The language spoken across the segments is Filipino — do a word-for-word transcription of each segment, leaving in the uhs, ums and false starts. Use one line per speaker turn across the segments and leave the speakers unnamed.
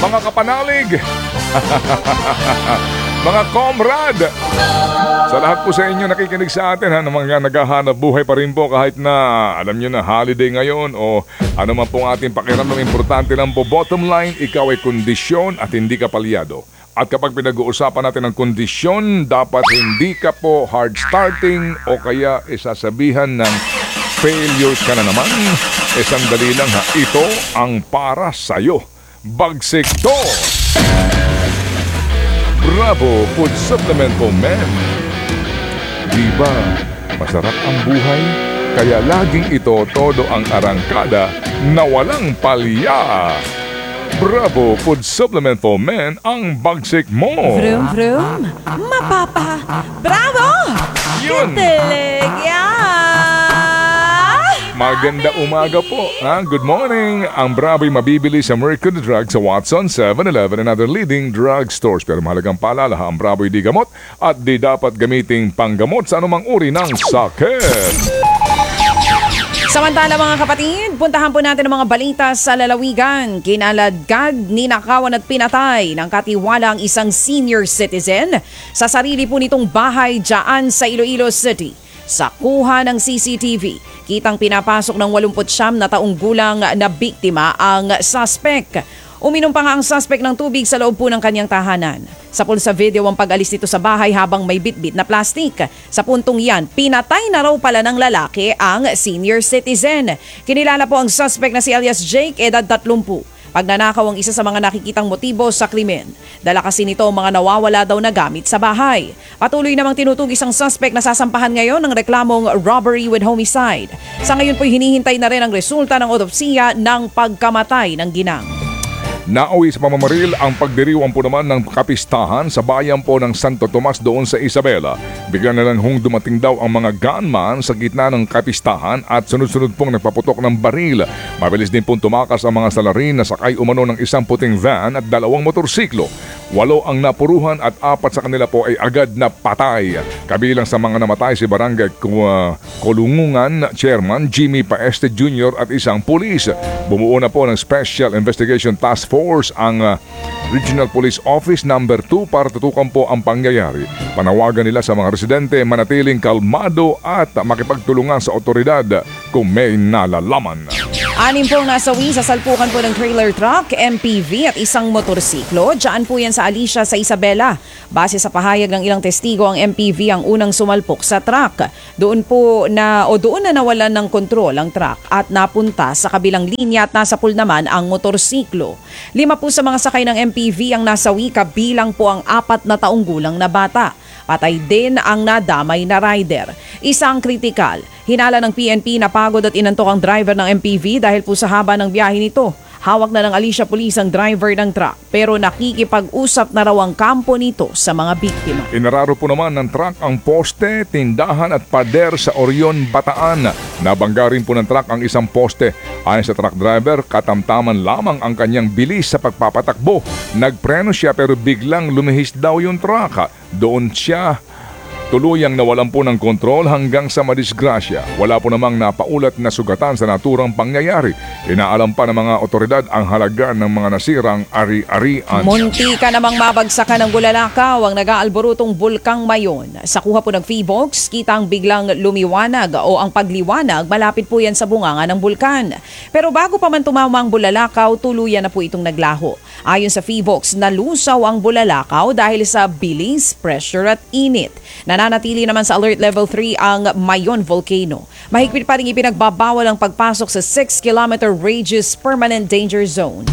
mga kapanalig, mga komrad, sa lahat po sa inyo nakikinig sa atin, ha, ng mga naghahanap buhay pa rin po kahit na alam nyo na holiday ngayon o ano man pong ating pakiramdam, importante lang po, bottom line, ikaw ay kondisyon at hindi ka palyado. At kapag pinag-uusapan natin ang kondisyon, dapat hindi ka po hard starting o kaya isasabihan ng failures ka na naman. E sandali lang ha, ito ang para sa'yo. Bagsik to! Bravo Food Supplement for Men. Diba, masarap ang buhay, kaya laging ito todo ang arangkada na walang palya. Bravo Food Supplement for Men ang bagsik mo.
Vroom, vroom. Mapapa. Bravo!
Yun.
Katilig yan!
Maganda umaga po. Ha? Good morning. Ang Bravo'y mabibili sa Mercury Drug sa Watson, seven eleven and other leading drug stores. Pero mahalagang paalala, ha, ang Bravo'y di gamot at di dapat gamiting panggamot sa anumang uri ng sakit.
Samantala mga kapatid, puntahan po natin ang mga balita sa lalawigan. Kinaladkad, ninakawan at pinatay ng katiwala ang isang senior citizen sa sarili po nitong bahay dyan sa Iloilo City. Sa kuha ng C C T V, kitang pinapasok ng eighty-nine na taong gulang na biktima ang suspect. Uminom pa nga ang suspect ng tubig sa loob po ng kanyang tahanan. Sa pulsa video ang pag-alis nito sa bahay habang may bitbit na plastik. Sa puntong yan, pinatay na raw pala ng lalaki ang senior citizen. Kinilala po ang suspect na si alias Jake, edad thirty. Pagnanakaw ang isa sa mga nakikitang motibo sa krimen. Dala kasi nito ang mga nawawala daw na gamit sa bahay. Patuloy namang tinutugis ang suspect na sasampahan ngayon ng reklamong robbery with homicide. Sa ngayon po'y hinihintay na rin ang resulta ng otopsiya ng pagkamatay ng ginang.
Nauwi sa pamamaril ang pagdiriwang po naman ng kapistahan sa bayan po ng Santo Tomas doon sa Isabela. Bigla na lang hong dumating daw ang mga gunman sa gitna ng kapistahan at sunod-sunod pong nagpaputok ng baril. Mabilis din pong tumakas ang mga salarin na sakay umano ng isang puting van at dalawang motorsiklo. Walo ang napuruhan at apat sa kanila po ay agad na patay. Kabilang sa mga namatay si Barangay Kolungungan Chairman Jimmy Paeste Junior at isang pulis. Bumuo na po ng Special Investigation Task Force ang uh, Regional Police Office number two para tutukan po ang pangyayari. Panawagan nila sa mga residente manatiling kalmado at makipagtulungan sa otoridad kung may nalalaman.
Anim pong nasawi sa salpukan po ng trailer truck, M P V at isang motorsiklo. Diyan po yan sa Alicia sa Isabela. Base sa pahayag ng ilang testigo, ang M P V ang unang sumalpok sa truck. Doon po na o doon na nawalan ng kontrol ang truck at napunta sa kabilang linya at nasa pool naman ang motorsiklo. Lima po sa mga sakay ng M P V ang nasawi, kabilang po ang apat na taong gulang na bata. Patay din ang nadamay na rider. Isang kritikal. Hinala ng P N P na pagod at inantok ang driver ng M P V dahil po sa haba ng biyahe nito. Hawak na ng Alicia Police ang driver ng truck pero nakikipag-usap na raw ang kampo nito sa mga biktima.
Inararo po naman ng truck ang poste, tindahan at pader sa Orion, Bataan. Nabangga rin po ng truck ang isang poste. Ayon sa truck driver, katamtaman lamang ang kanyang bilis sa pagpapatakbo. Nagpreno siya pero biglang lumihis daw yung truck. Doon siya tuluyang nawalan po ng kontrol hanggang sa madisgrasya. Wala po namang napaulat na sugatan sa naturang pangyayari. Inaalam pa ng mga otoridad ang halaga ng mga nasirang ari-arian.
Munti ka namang mabagsakan ng bulalakaw ang nag-aalborotong Bulkang Mayon. Sa kuha po ng Feebox, kitang biglang lumiwanag o ang pagliwanag, malapit po yan sa bunganga ng bulkan. Pero bago pa man tumama ang bulalakaw, tuluyan na po itong naglaho. Ayon sa Feebox, nalusaw ang bulalakaw dahil sa bilis, pressure at init. Nananatili naman sa Alert Level three ang Mayon Volcano. Mahigpit pa rin ipinagbabawal ang pagpasok sa six kilometer radius permanent danger zone.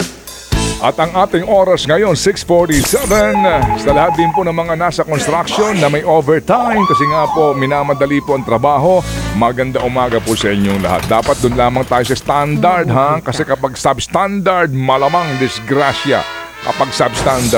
At ang ating oras ngayon, six forty-seven. Sa lahat din po ng mga nasa construction na may overtime kasi nga po minamadali po ang trabaho, maganda umaga po sa inyong lahat. Dapat doon lamang tayo sa standard, ha? Kasi kapag substandard, malamang disgrasya. Kapag substandard,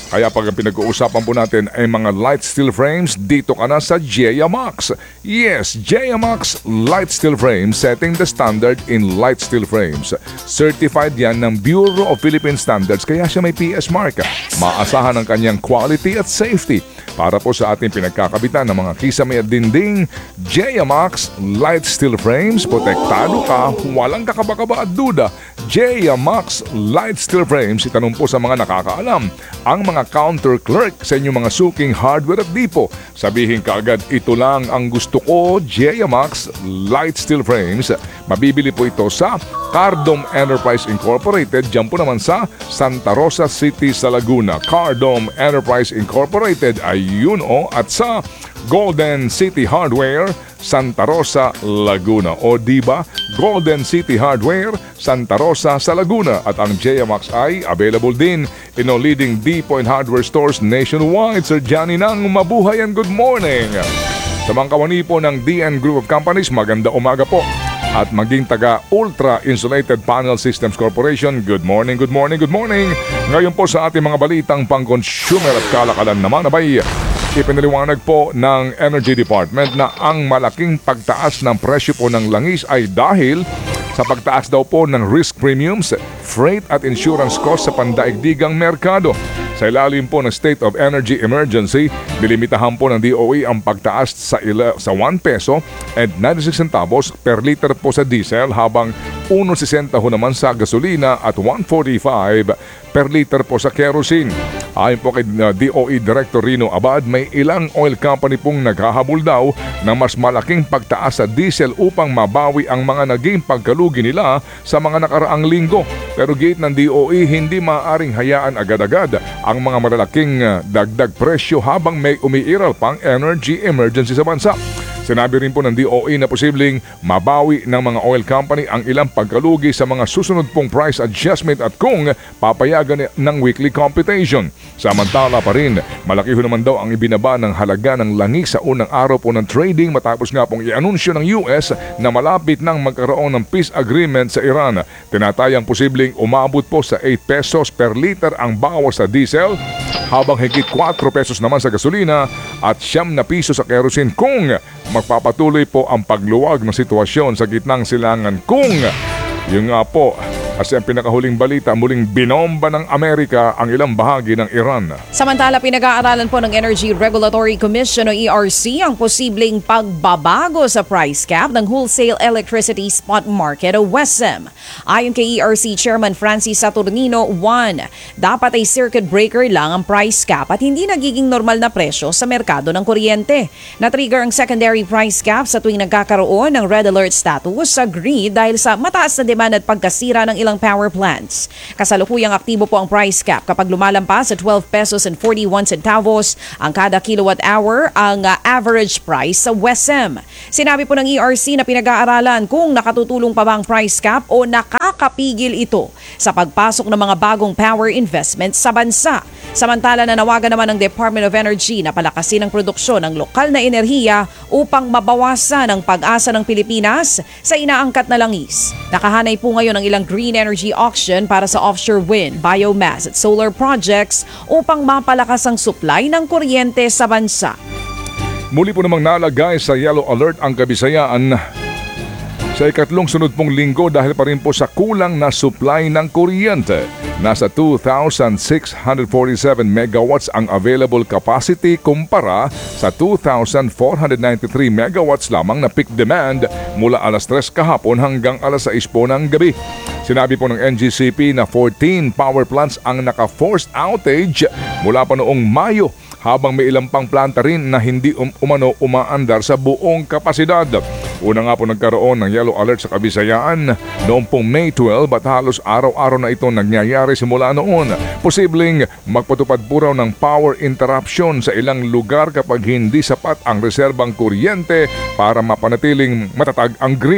Kaya pag ang pinag-uusapan po natin ay mga light steel frames, dito ka na sa Jayamax. Yes, Jayamax Light Steel Frames, setting the standard in light steel frames. Certified yan ng Bureau of Philippine Standards, kaya siya may P S mark. Maasahan ang kanyang quality at safety. Para po sa ating pinagkakabitan ng mga kisame at dinding, Jayamax Light Steel Frames, protektado ka, walang kakabakaba at duda. Jayamax Light Steel Frames, itanong po sa mga nakakaalam, ang mga counter clerk sa inyong mga suking hardware at dipo. Sabihin kaagad, ito lang ang gusto ko, Jayamax Light Steel Frames. Mabibili po ito sa Cardom Enterprise Incorporated, dyan po naman sa Santa Rosa City sa Laguna. Cardom Enterprise Incorporated, ayun o, at sa Golden City Hardware, Santa Rosa, Laguna. O diba, Golden City Hardware, Santa Rosa sa Laguna. At ang Jayamax ay available din in all leading D-Point hardware stores nationwide. Sir Johnny Nang, mabuhay and good morning! Sa mga kawani po ng D N Group of Companies, maganda umaga po. At maging taga Ultra Insulated Panel Systems Corporation, good morning, good morning, good morning! Ngayon po sa ating mga balitang pang-consumer at kalakalan naman, abay, ipinaliwanag po ng Energy Department na ang malaking pagtaas ng presyo po ng langis ay dahil sa pagtaas daw po ng risk premiums, freight at insurance costs sa pandaigdigang merkado. Sa ilalim po ng State of Energy Emergency, nilimitahan po ng D O E ang pagtaas sa, ila, sa one peso and ninety-six centavos per liter po sa diesel, habang one sesenta ho naman sa gasolina at one forty-five per liter po sa kerosene. Ayon po kay uh, D O E Director Rino Abad, may ilang oil company pong naghahabol daw ng mas malaking pagtaas sa diesel upang mabawi ang mga naging pagkalugi nila sa mga nakaraang linggo. Pero gate ng D O E, hindi maaaring hayaan agad-agad ang mga malalaking uh, dagdag presyo habang may umiiral pang energy emergency sa bansa. Sinabi rin po ng D O E na posibleng mabawi ng mga oil company ang ilang pagkalugi sa mga susunod pong price adjustment at kung papayagan ng weekly computation. Samantala pa rin, malaki ho naman daw ang ibinaba ng halaga ng langis sa unang araw po ng trading matapos nga pong i-anunsyo ng U S na malapit nang magkaroon ng peace agreement sa Iran. Tinatayang posibleng umabot po sa eight pesos per liter ang bawas sa diesel, habang higit four pesos naman sa gasolina at siyam na piso sa kerosene kung magpapatuloy po ang pagluwag ng sitwasyon sa gitnang silangan. Kung yun nga po, kasi ang pinakahuling balita, muling binomba ng Amerika ang ilang bahagi ng Iran.
Samantala, pinag-aaralan po ng Energy Regulatory Commission o E R C ang posibleng pagbabago sa price cap ng Wholesale Electricity Spot Market o W E S M. Ayon kay E R C Chairman Francis Saturnino, one, dapat ay circuit breaker lang ang price cap at hindi nagiging normal na presyo sa merkado ng kuryente. Na-trigger ang secondary price cap sa tuwing nagkakaroon ng red alert status sa grid dahil sa mataas na demand at pagkasira ng ilang power plants. Kasalukuyang aktibo po ang price cap kapag lumalampas sa twelve pesos and forty-one centavos ang kada kilowatt hour ang uh, average price sa W E S M. Sinabi po ng E R C na pinag-aaralan kung nakatutulong pa ba ang price cap o nakakapigil ito sa pagpasok ng mga bagong power investments sa bansa. Samantala, nanawagan naman ng Department of Energy na palakasin ang produksyon ng lokal na enerhiya upang mabawasan ang pag-asa ng Pilipinas sa inaangkat na langis. Nakahanay po ngayon ang ilang green energy auction para sa offshore wind, biomass at solar projects upang mapalakas ang supply ng kuryente sa bansa.
Muli po namang nalagay sa yellow alert ang Kabisayaan sa ikatlong sunod pong linggo dahil pa rin po sa kulang na supply ng kuryente. Nasa two thousand six hundred forty-seven megawatts ang available capacity kumpara sa two thousand four hundred ninety-three megawatts lamang na peak demand mula alas tres kahapon hanggang alas sais po ng gabi. Sinabi po ng N G C P na fourteen power plants ang naka-forced outage mula pa noong Mayo, habang may ilang pang planta rin na hindi um- umano umaandar sa buong kapasidad. Una nga po nagkaroon ng yellow alert sa Kabisayaan noong pong May twelve at halos araw-araw na ito nangyayari simula noon. Posibleng magpatupad po raw ng power interruption sa ilang lugar kapag hindi sapat ang reserbang kuryente para mapanatiling matatag ang grid.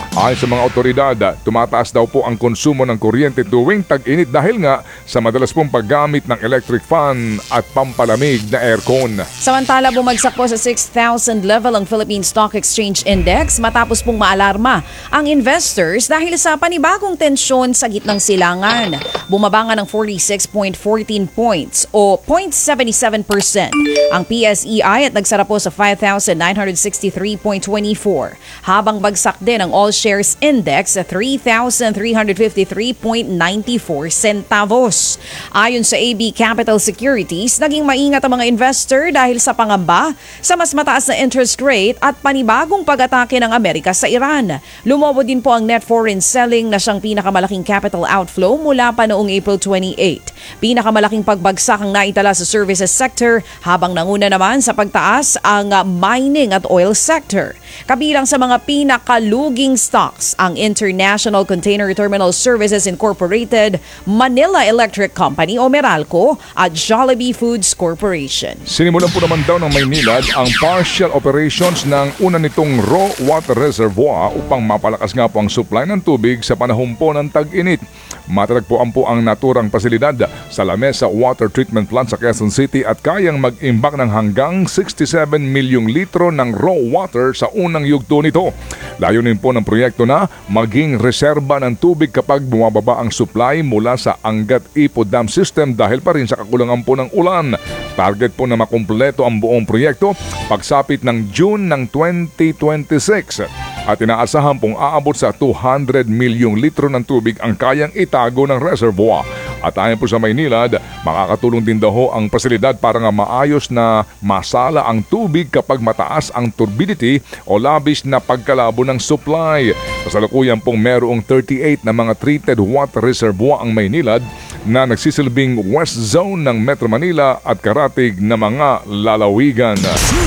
Ayon sa mga otoridad, tumataas daw po ang konsumo ng kuryente tuwing tag-init dahil nga sa madalas pong paggamit ng electric fan at pampalamig na aircon.
Samantala, bumagsak po sa six thousand level ang Philippine Stock Exchange Index matapos pong maalarma ang investors dahil sa panibagong tensyon sa gitnang silangan. Bumaba nga ng forty-six point one four points o zero point seven seven percent ang P S E I at nagsara po sa five thousand nine hundred sixty-three point two four, habang bagsak din ang All Shares Index sa three thousand three hundred fifty-three point nine four centavos. Ayon sa A B Capital Securities, naging maingat ang mga investor dahil sa pangamba sa mas mataas na interest rate at panibagong pag-atake ng Amerika sa Iran. Lumobo din po ang net foreign selling na siyang pinakamalaking capital outflow mula pa noong April twenty-eighth. Pinakamalaking pagbagsak ang naitala sa services sector, habang nanguna naman sa pagtaas ang mining at oil sector. Kabilang sa mga pinakaluging stocks ang International Container Terminal Services Incorporated, Manila Electric Company o Meralco at Jollibee Foods Corporation.
Sinimulan po naman daw ng Maynilad ang partial operations ng una nitong raw water reservoir upang mapalakas nga po ang supply ng tubig sa panahon po ng tag-init. Matatagpuan po ang naturang pasilidad sa Lamesa Water Treatment Plant sa Quezon City at kayang mag-imbak ng hanggang sixty-seven milyong litro ng raw water sa unang yugto nito. Layunin po ng proyekto na maging reserba ng tubig kapag bumababa ang supply mula sa Angat Ipo Dam System dahil pa rin sa kakulangan po ng ulan. Target po na makumpleto ang buong proyekto pagsapit ng June ng twenty twenty-six. At inaasahan pong aabot sa two hundred milyong litro ng tubig ang kayang itago ng reservoir. At ayon po sa Maynilad, makakatulong din daw ang pasilidad para nga maayos na masala ang tubig kapag mataas ang turbidity o labis na pagkalabo ng supply. Kasalukuyan pong merong thirty-eight na mga treated water reservoir ang Maynilad na nagsisilbing west zone ng Metro Manila at karatig na mga lalawigan.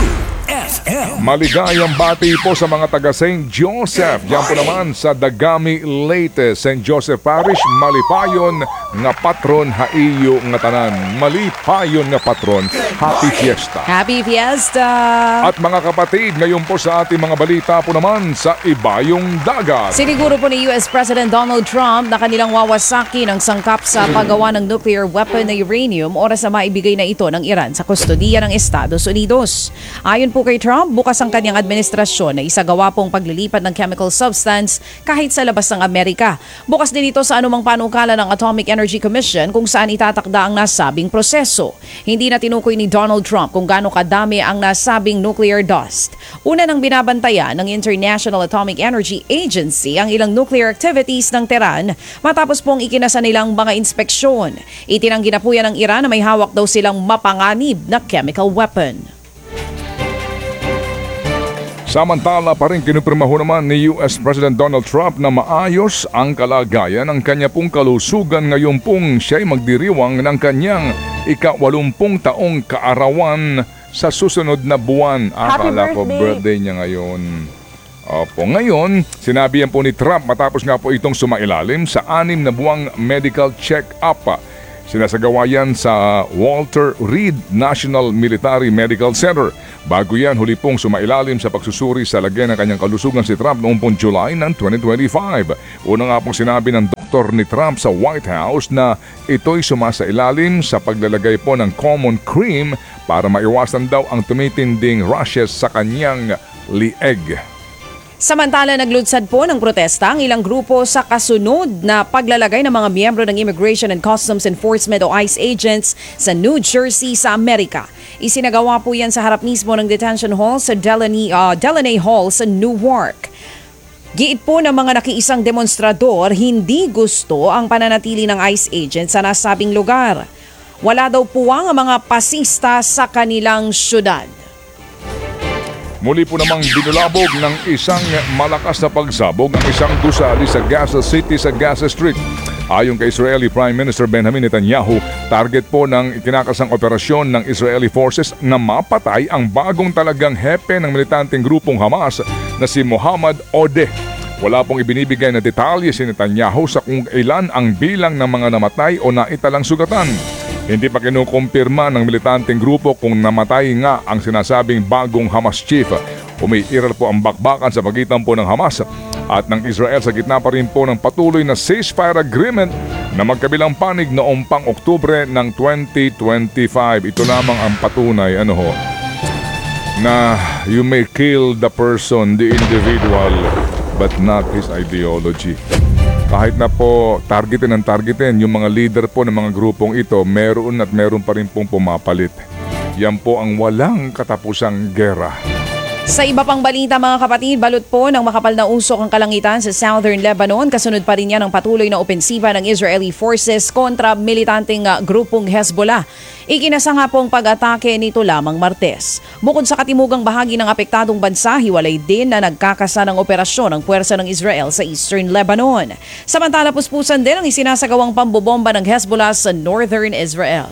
Maligayang bati po sa mga taga Saint Joseph. Diyan po naman sa Dagami, Leyte, Saint Joseph Parish, malipayon nga patron haiyo nga tanan. Malipayon nga patron. Happy Fiesta.
Happy Fiesta!
At mga kapatid, ngayon po sa ating mga balita po naman sa Ibayong Dagat.
Siniguro po ni U S President Donald Trump na kanilang wawasaki ng sangkap sa paggawa ng nuclear weapon na uranium oras na maibigay na ito ng Iran sa kustodiya ng Estados Unidos. Ayon po kay Trump, bukas ang kanyang administrasyon na isagawa pong paglilipat ng chemical substance kahit sa labas ng Amerika. Bukas din ito sa anumang panukala ng Atomic Energy Commission kung saan itatakda ang nasabing proseso. Hindi na tinukoy ni Donald Trump kung gaano kadami ang nasabing nuclear dust. Una nang binabantayan ng International Atomic Energy Agency ang ilang nuclear activities ng Tehran matapos pong ikinasa nilang mga inspeksyon. Itinanggi na po yan ng Iran na may hawak daw silang mapanganib na chemical weapon.
Samantala pa rin kinumpirmaho naman ni U S President Donald Trump na maayos ang kalagayan ng kanya pong kalusugan ngayon pong siya'y magdiriwang ng kanyang ika-walumpung taong kaarawan sa susunod na buwan. Akala ko birthday niya ngayon. Opo, ngayon, sinabi yan po ni Trump matapos nga po itong sumailalim sa anim na buwang medical check-up. Sinasagawa yan sa Walter Reed National Military Medical Center. Bago yan, huli pong sumailalim sa pagsusuri sa lagyan ng kanyang kalusugan si Trump noong pong July ng twenty twenty-five. Una nga pong sinabi ng doktor ni Trump sa White House na ito'y sumasailalim sa paglalagay po ng common cream para maiwasan daw ang tumitinding rashes sa kanyang lieg.
Samantala, naglunsad po ng protesta ang ilang grupo sa kasunod na paglalagay ng mga miyembro ng Immigration and Customs Enforcement o ICE agents sa New Jersey sa Amerika. Isinagawa po yan sa harap mismo ng detention hall sa Delaney, uh, Delaney Hall sa Newark. Giit po ng mga nakiisang demonstrador, hindi gusto ang pananatili ng ICE agents sa nasabing lugar. Wala daw puwang ang mga pasista sa kanilang syudad.
Muli po namang binulabog ng isang malakas na pagsabog ang isang gusali sa Gaza City sa Gaza Strip. Ayon kay Israeli Prime Minister Benjamin Netanyahu, target po ng ikinakasang operasyon ng Israeli forces na mapatay ang bagong talagang hepe ng militanteng grupong Hamas na si Mohammad Odeh. Wala pong ibinibigay na detalye si Netanyahu sa kung ilan ang bilang ng mga namatay o naitalang sugatan. Hindi pa kinukumpirma ng militanteng grupo kung namatay nga ang sinasabing bagong Hamas chief. Umiiral po ang bakbakan sa pagitan po ng Hamas at ng Israel sa gitna pa rin po ng patuloy na ceasefire agreement na magkabilang panig noong pang Oktubre ng twenty twenty-five. Ito lamang ang patunay, ano ho, na you may kill the person, the individual, but not his ideology. Kahit na po targetin ng targetin, yung mga leader po ng mga grupong ito, meron at meron pa rin pong pumapalit. Yan po ang walang katapusang gera.
Sa iba pang balita mga kapatid, balot po ng makapal na usok ang kalangitan sa Southern Lebanon. Kasunod pa rin yan ang patuloy na opensiba ng Israeli forces kontra militanteng uh, grupong Hezbollah. Ikinasa nga pong pag-atake nito lamang Martes. Bukod sa katimugang bahagi ng apektadong bansa, hiwalay din na nagkakasa ng operasyon ng puwersa ng Israel sa Eastern Lebanon. Samantala puspusan din ang isinasagawang pambobomba ng Hezbollah sa Northern Israel.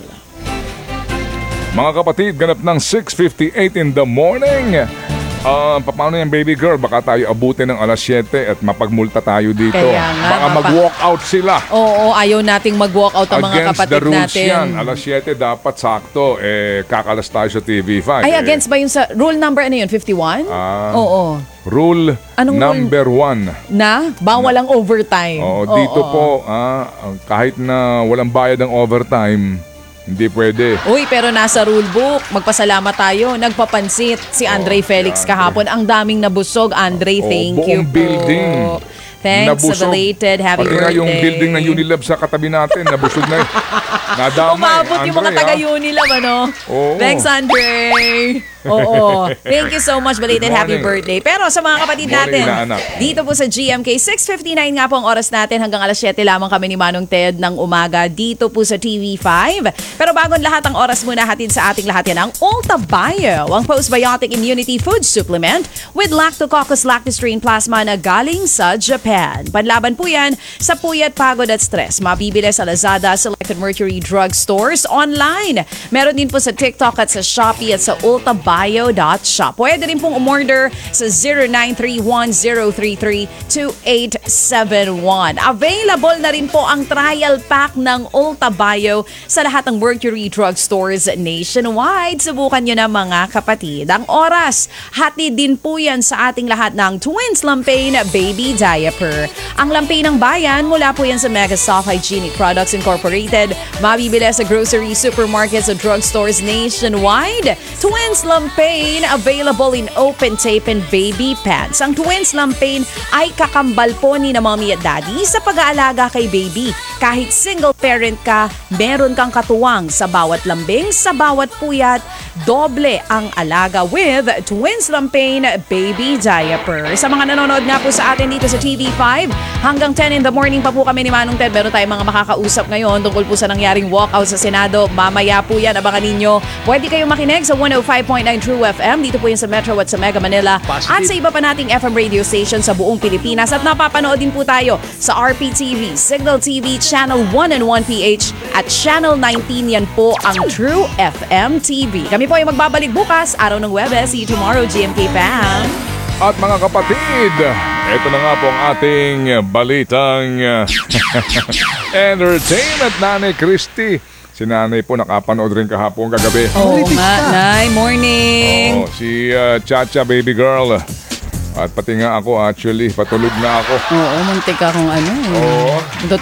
Mga kapatid, ganap ng six fifty-eight in the morning. Uh, paano yan, baby girl? Baka tayo abutin ng alas siyete at mapagmulta tayo dito.
Kaya nga,
Baka
mapa-
mag-walk out sila.
Oo, ayaw nating mag-walk out ang mga
Against
kapatid
the rules
natin.
yan. Alas siyete dapat sakto. Eh, kakalas tayo sa T V five.
Ay,
eh,
against ba yun sa rule number ano yun? fifty-one?
Ah.
Oo.
Rule
Anong
number one.
Na? Bawal ang overtime.
Oo, dito
Oo.
po, ah, kahit na walang bayad ng overtime, hindi pwede.
Uy, pero nasa rulebook. Magpasalamat tayo. Nagpapansit si Andre
Oh,
Felix
Andre.
kahapon. Ang daming nabusog. Andre,
Oh,
thank you
buong
po.
building.
Thanks,
Nabusog.
belated. Happy
Pati
birthday.
nga yung building ng Unilab sa katabi natin, nabusog na. Nadamay.
Umabot yung mga
Andre,
taga
ah.
Unilab, ano?
Oo.
Thanks, Andre. Oo. Thank you so much, belated
Good
happy
morning.
birthday. Pero sa mga kapatid
Good morning,
natin,
inaanak.
dito po sa G M K, six fifty-nine nga po ang oras natin. Hanggang alas siyete lamang kami ni Manong Ted ng umaga dito po sa T V five. Pero bago ang lahat, ang oras muna hatid sa ating lahat yan ang Ulta Bio, ang postbiotic immunity food supplement with Lactococcus lactostrain plasma na galing sa Japan. Panlaban po yan sa puyat, pagod at stress. Mabibili sa Lazada, selected Mercury Drug Stores, online. Meron din po sa TikTok at sa Shopee at sa ultabio dot shop. Pwede rin pong umorder sa zero nine three one zero three three two eight seven one. Available na rin po ang trial pack ng Ulta Bio sa lahat ng Mercury Drug Stores nationwide. Subukan nyo na mga kapatid. Ang oras, hatid din po yan sa ating lahat ng Twins Lampain Baby Diaper. Ang Lampain ng Bayan, mula po yan sa Mega Soft Hygienic Products Incorporated. Mabibili sa grocery, supermarkets at drugstores nationwide. Twins Lampain, available in open tape and baby pants. Ang Twins Lampain ay kakambal po ni na mommy at daddy sa pag-aalaga kay baby. Kahit single parent ka, meron kang katuwang sa bawat lambing, sa bawat puyat, doble ang alaga with Twins Lampain Baby Diaper. Sa mga nanonood nga po sa atin dito sa T V five, hanggang ten in the morning pa po kami ni Manong Ted. Meron tayong mga makakausap ngayon tungkol po sa nangyaring walkout sa Senado. Mamaya po yan, abangan ninyo. Pwede kayong makinig sa one oh five point nine True F M. Dito po yan sa Metro at sa Mega Manila. At sa iba pa nating F M radio station sa buong Pilipinas. At napapanood din po tayo sa R P T V, Signal T V, Channel one and one P H at Channel nineteen. Yan po ang True F M T V. Kami po ay magbabalik bukas, araw ng Webes. See you tomorrow, G M K fam.
At mga kapatid, ito na nga po ang ating balitang entertainment. Nanay Christy, si nanay po nakapanood rin kahapon kagabi.
Oo nga, Nay. Morning.
Oh, si uh, Chacha baby girl. At pati nga ako actually, patulog na ako.
Oo, muntik akong ano.
Oo.